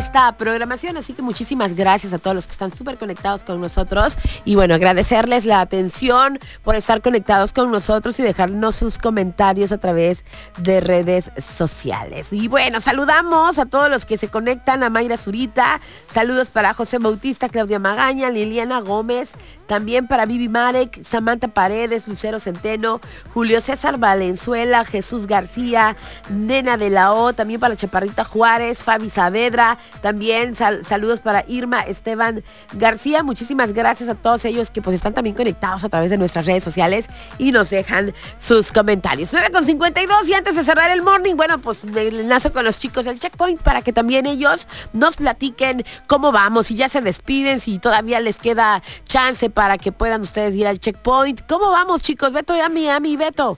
esta programación. Así que muchísimas gracias a todos los que están súper conectados con nosotros. Y bueno, agradecerles la atención por estar conectados con nosotros y dejarnos sus comentarios a través de redes sociales. Y bueno, saludamos a todos los que se conectan, a Mayra Zurita, saludos para José Bautista, Claudia Magaña, Liliana Gómez, también para Vivi Marek, Samantha Paredes, Lucero Centeno, Julio César Valenzuela, Jesús García, Nena de la O, también para Chaparrita Juárez, Fabi Saavedra, también saludos para Irma Esteban García. Muchísimas gracias a todos ellos que pues están también conectados a través de nuestras redes sociales y nos dejan sus comentarios. 9:52 y antes de cerrar el morning, bueno, pues me enlazo con los chicos del Checkpoint para que también ellos nos platiquen cómo vamos, si ya se despiden, si todavía les queda chance para que puedan ustedes ir al Checkpoint. ¿Cómo vamos, chicos? Beto y Ami, Beto.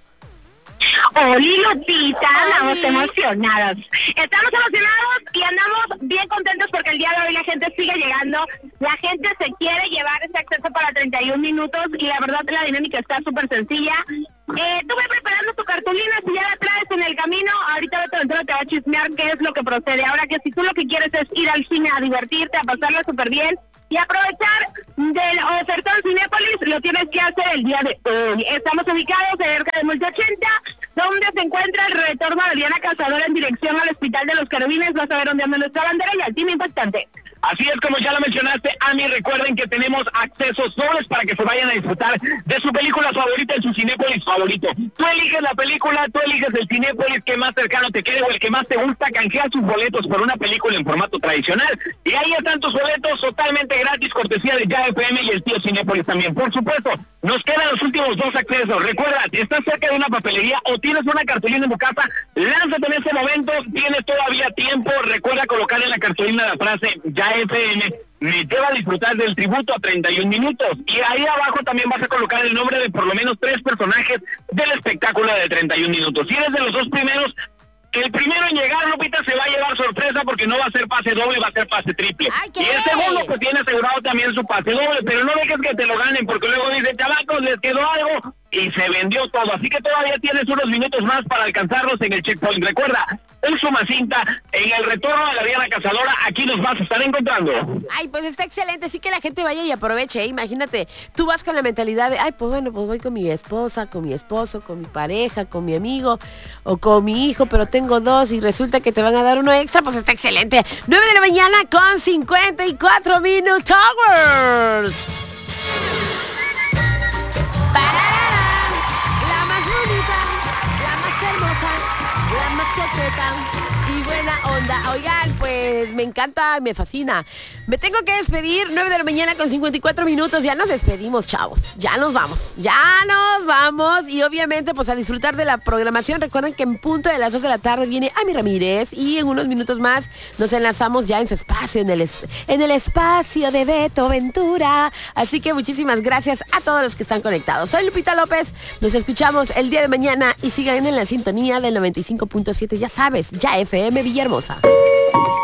Hola, Lupita, estamos emocionados. Estamos emocionados y andamos bien contentos porque el día de hoy la gente sigue llegando. La gente se quiere llevar ese acceso para 31 minutos y la verdad la dinámica está súper sencilla. Tú ve preparando tu cartulina, si ya la traes en el camino, ahorita Beto te va a chismear qué es lo que procede. Ahora que si tú lo que quieres es ir al cine a divertirte, a pasarla súper bien y aprovechar del ofertón Cinépolis, lo tienes que hacer el día de hoy. Estamos ubicados cerca de Multi 80, donde se encuentra el retorno de Diana Cazadora en dirección al Hospital de los Querubines. Vas a ver dónde anda nuestra bandera y al team impactante. Así es, como ya lo mencionaste, Ami, recuerden que tenemos accesos dobles para que se vayan a disfrutar de su película favorita en su Cinépolis favorito. Tú eliges la película, tú eliges el Cinépolis que más cercano te quede o el que más te gusta, canjea sus boletos por una película en formato tradicional. Y ahí están tus boletos totalmente gratis, cortesía de Ya FM y el tío Cinépolis también. Por supuesto, nos quedan los últimos 2 accesos. Recuerda, si estás cerca de una papelería o tienes una cartulina en tu casa, lánzate en este momento, tienes todavía tiempo. Recuerda colocar en la cartulina la frase Ya FM, me lleva a disfrutar del tributo a 31 minutos. Y ahí abajo también vas a colocar el nombre de por lo menos 3 personajes del espectáculo de 31 minutos. Si eres de los 2 primeros, el primero en llegar, Lupita, se va a llevar sorpresa porque no va a ser pase doble, va a ser pase triple. Y el segundo pues tiene asegurado también su pase doble, pero no dejes que te lo ganen porque luego dicen, chavacos, les quedó algo y se vendió todo. Así que todavía tienes unos minutos más para alcanzarlos en el Checkpoint. Recuerda, un sumacinta en el retorno de la Diana Cazadora, aquí nos vas a estar encontrando. Ay, pues está excelente, así que la gente vaya y aproveche, ¿eh? Imagínate, tú vas con la mentalidad de, ay, pues bueno, pues voy con mi esposa, con mi esposo, con mi pareja, con mi amigo o con mi hijo, pero tengo 2 y resulta que te van a dar uno extra, pues está excelente. 9 de la mañana con 54 minutos. La más bonita, la más hermosa, la más coqueta y buena onda. Oigan, pues me encanta, me fascina. Me tengo que despedir, 9 de la mañana con 54 minutos. Ya nos despedimos, chavos. Ya nos vamos. Y obviamente, pues a disfrutar de la programación. Recuerden que en punto de las 2 de la tarde viene Ami Ramírez. Y en unos minutos más nos enlazamos ya en su espacio, en el espacio de Beto Ventura. Así que muchísimas gracias a todos los que están conectados. Soy Lupita López. Nos escuchamos el día de mañana y sigan en la sintonía del 95.7. Ya sabes, Ya FM Villahermosa.